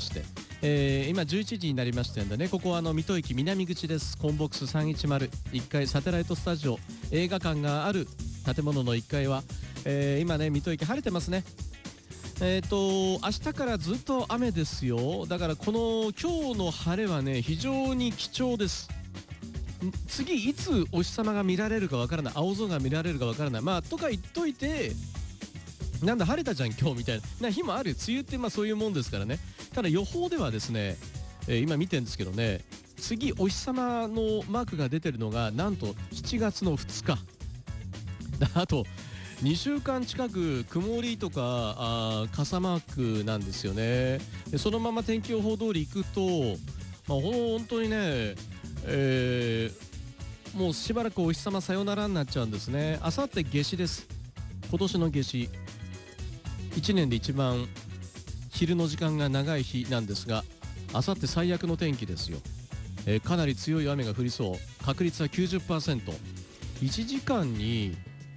して、今11時になりましたんでね、ここは水戸駅南口です。コンボックス310、1階サテライトスタジオ映画館がある建物の1階は、今ね水戸駅晴れてますね。明日からずっと雨ですよ。だからこの今日の晴れはね非常に貴重です。次いつお日様が見られるかわからない、青空が見られるかわからない、まあとか言っといて、なんだ晴れたじゃん今日みたいな日もある。梅雨ってまあそういうもんですからね。ただ予報ではですね、今見てるんですけどね、次お日様のマークが出てるのがなんと7月の2日あと2週間近く曇りとか傘マークなんですよね。でそのまま天気予報通り行くと、まあ、本当にね、もうしばらくお日様さよならになっちゃうんですね。あさって夏至です。今年の夏至、1年で一番昼の時間が長い日なんですが、あさって最悪の天気ですよ。かなり強い雨が降りそう。確率は 90%、 1時間に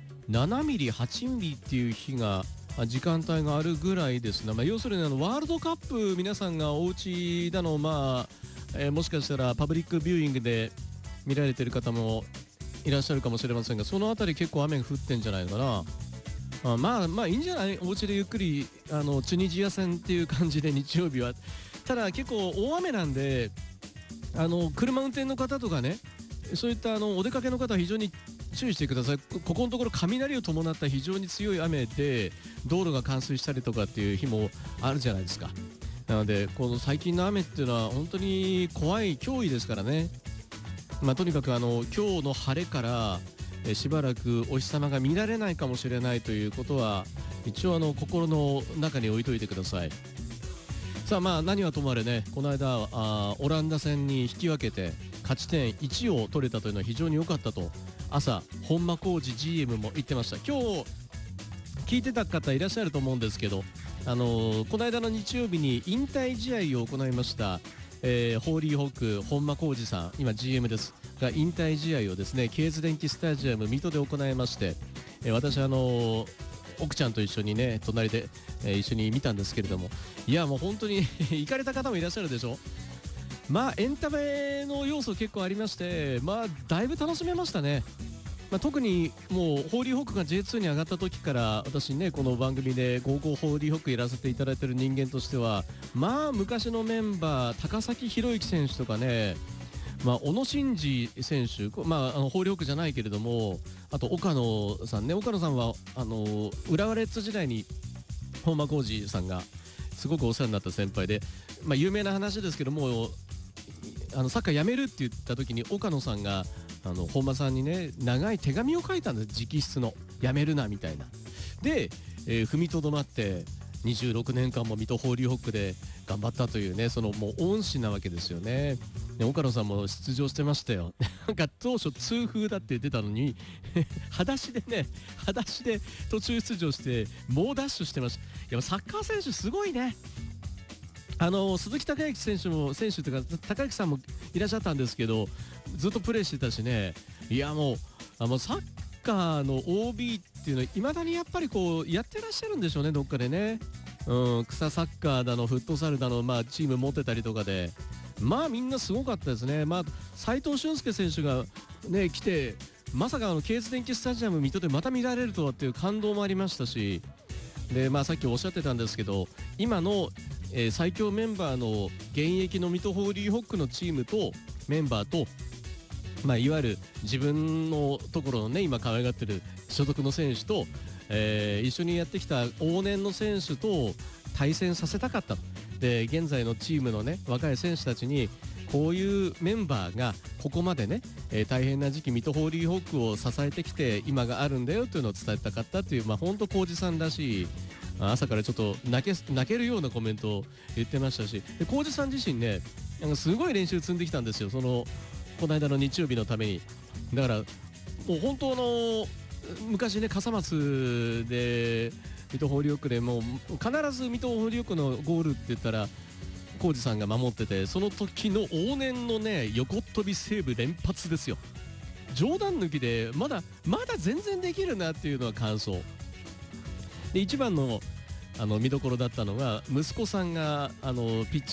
7ミリ8ミリっていう日が時間帯があるぐらいですね。まあ、要するにワールドカップ皆さんがお家だの、まあもしかしたらパブリックビューイングで見られてる方もいらっしゃるかもしれませんが、そのあたり結構雨が降ってんじゃないのかな。まあいいんじゃない、お家でゆっくりチュニジア戦っていう感じで日曜日は。ただ結構大雨なんで車運転の方とかね、そういったお出かけの方は非常に注意してください。ここのところ雷を伴った非常に強い雨で道路が冠水したりとかっていう日もあるじゃないですか。なのでこの最近の雨っていうのは本当に怖い脅威ですからね。まあとにかく今日の晴れからしばらくお日様が見られないかもしれないということは一応心の中に置いといてください。さあまあ何はともあれね、この間オランダ戦に引き分けて勝ち点1を取れたというのは非常に良かったと朝本間浩二 GM も言ってました。今日聞いてた方いらっしゃると思うんですけど、この間の日曜日に引退試合を行いました、ホーリーホック本間浩二さん、今 GM ですが、引退試合をですねケーズ電機スタジアム水戸で行いまして、私奥ちゃんと一緒にね隣で、一緒に見たんですけれども、いやもう本当に行かれた方もいらっしゃるでしょ。まあエンタメの要素結構ありまして、まあだいぶ楽しめましたね。まあ、特にもうホーリーホックが J2 に上がった時から私ねこの番組でゴーゴーホーリーホックやらせていただいている人間としては、まあ昔のメンバー高崎宏之選手とかね、まあ、小野伸二選手、まあ、ホーリーホックじゃないけれども、あと岡野さんね、岡野さんは浦和レッズ時代に本間浩二さんがすごくお世話になった先輩で、まあ、有名な話ですけども、サッカーやめるって言った時に岡野さんが本間さんにね長い手紙を書いたんです。直筆のやめるなみたいなで、踏みとどまって26年間も水戸ホーリーホックで頑張ったというね、そのもう恩師なわけですよね。で岡野さんも出場してましたよ。なんか当初痛風だって言ってたのに裸足で途中出場して猛ダッシュしてました。いやサッカー選手すごいね。鈴木孝之選手というか孝之さんもいらっしゃったんですけど、ずっとプレーしてたしね。いやもうサッカーの OB っていうのはいまだにやっぱりこうやってらっしゃるんでしょうね、どっかでね。草サッカーだのフットサルだの、まあ、チーム持ってたりとかで、まあみんなすごかったですね。まあ斉藤俊介選手がね来て、まさかケーズ電機スタジアム水戸でまた見られるとはっていう感動もありましたし、でまあさっきおっしゃってたんですけど、今の最強メンバーの現役の水戸ホーリーホックのチームとメンバーと、まあ、いわゆる自分のところのね今可愛がってる所属の選手と、一緒にやってきた往年の選手と対戦させたかった。で現在のチームのね若い選手たちにこういうメンバーがここまでね、大変な時期水戸ホーリーホックを支えてきて今があるんだよというのを伝えたかったという、まあ本当浩二さんらしい、朝からちょっと泣けるようなコメントを言ってましたし、で浩二さん自身ねなんかすごい練習積んできたんですよ、この間の日曜日のために。だからもう本当昔ね笠松で水戸ホーリーホックでもう必ず水戸ホーリーホックのゴールって言ったら浩二さんが守ってて、その時の往年のね横っ飛びセーブ連発ですよ。冗談抜きでまだ全然できるなっていうのは感想で、一番の見どころだったのが息子さんがピッ